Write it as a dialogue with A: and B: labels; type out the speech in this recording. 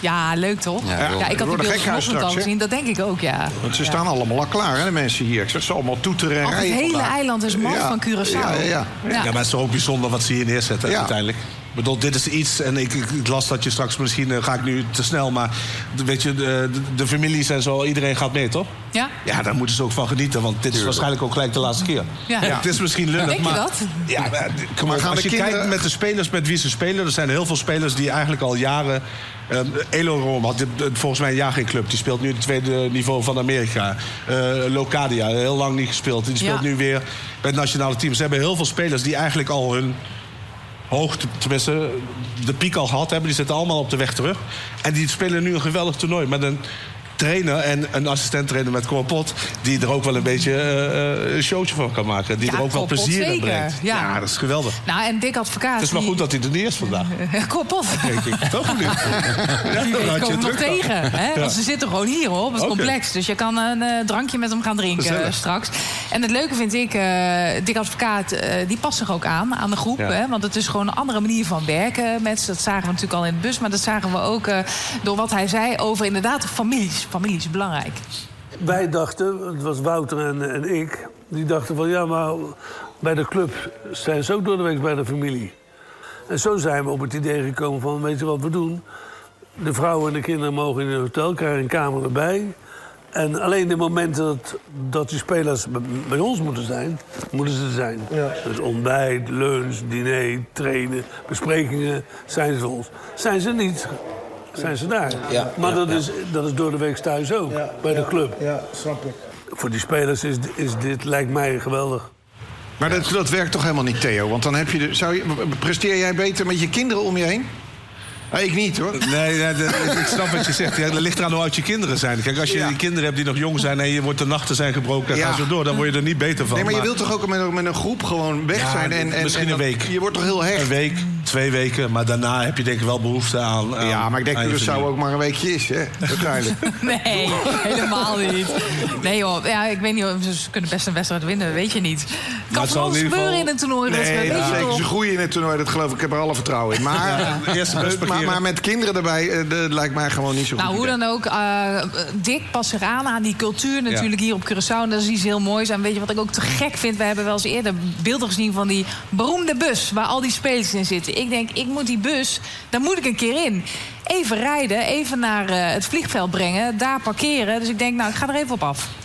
A: Ja, leuk toch? Ja, ik had die beelden vanochtend al gezien. Dat denk ik ook, ja.
B: Want ze staan allemaal al klaar, hè, de mensen hier. Ik zag ze allemaal toeteren en rijden.
A: Het hele eiland is man van Curaçao.
C: Ja, maar het is toch ook bijzonder wat ze hier neerzetten uiteindelijk. Ik bedoel, dit is iets, en ik las dat je straks misschien, ga ik nu te snel... maar weet je, de families en zo, iedereen gaat mee, toch?
A: Ja.
C: Ja, daar moeten ze ook van genieten, want dit is waarschijnlijk ook gelijk de laatste keer.
A: Ja.
C: Het is misschien lullig,
A: denk je dat?
C: Ja, maar als je kijkt met de spelers met wie ze spelen... er zijn heel veel spelers die eigenlijk al jaren... Elo Rome had volgens mij een jaar geen club. Die speelt nu het tweede niveau van Amerika. Locadia, heel lang niet gespeeld. Die speelt nu weer bij het nationale team. Ze hebben heel veel spelers die eigenlijk al hun... hoogte, tenminste, de piek al gehad hebben. Die zitten allemaal op de weg terug. En die spelen nu een geweldig toernooi met een trainer en een assistent-trainer met Cor Pot... die er ook wel een beetje een showtje van kan maken. Die er ook wel plezier in brengt. Ja, dat is geweldig.
A: Nou, en Dick Advocaat...
C: Het is maar goed dat hij er niet is vandaag.
A: Cor Pot.
C: Denk ik. Toch niet?
A: Die weet komen nog tegen. Hè? Want ze zitten gewoon hier op het complex. Dus je kan een drankje met hem gaan drinken straks. En het leuke vind ik, Dick Advocaat... die past zich ook aan de groep. Hè? Want het is gewoon een andere manier van werken. Dat zagen we natuurlijk al in de bus. Maar dat zagen we ook door wat hij zei over inderdaad families. Familie is belangrijk.
D: Wij dachten, het was Wouter en ik... die dachten van ja, maar bij de club zijn ze ook door de week bij de familie. En zo zijn we op het idee gekomen van, weet je wat we doen? De vrouwen en de kinderen mogen in een hotel, krijgen een kamer erbij. En alleen de momenten dat die spelers bij ons moeten ze er zijn. Ja. Dus ontbijt, lunch, diner, trainen, besprekingen, zijn ze voor ons. Zijn ze niet... zijn ze daar. Ja, maar dat is door de week thuis ook, bij de club.
E: Ja, snap ik.
D: Voor die spelers is dit, lijkt mij, geweldig.
B: Maar dat werkt toch helemaal niet, Theo? Want dan heb je presteer jij beter met je kinderen om je heen? Ik niet, hoor.
C: Nee, ik snap wat je zegt. Ja, dat ligt eraan hoe oud je kinderen zijn. Kijk, als je kinderen hebt die nog jong zijn... en je wordt de nachten zijn gebroken en gaan zo door... dan word je er niet beter van.
B: Nee, maar je wilt toch ook met een groep gewoon weg zijn? En
C: misschien een week.
B: Je wordt toch heel hecht?
C: Een week, 2 weken. Maar daarna heb je denk ik wel behoefte aan...
B: ja, maar ik denk dat het zou ook maar een weekje is, hè? Uiteindelijk.
A: Nee, helemaal niet. Nee, joh. Ja, ik weet niet, ze kunnen best een wedstrijd winnen, weet je niet. Kan van alles gebeuren in een toernooi.
B: Nee, ze groeien in het toernooi, dat geloof ik. Ik heb er alle vertrouwen in. Maar met kinderen erbij, dat lijkt mij gewoon niet zo goed.
A: Nou, hoe dan ook, Dick past zich aan die cultuur natuurlijk hier op Curaçao. En dat is iets heel moois. En weet je wat ik ook te gek vind? We hebben wel eens eerder beelden gezien van die beroemde bus... waar al die spelers in zitten. Ik denk, ik moet die bus, daar moet ik een keer in. Even rijden, even naar het vliegveld brengen, daar parkeren. Dus ik denk, nou, ik ga er even op af.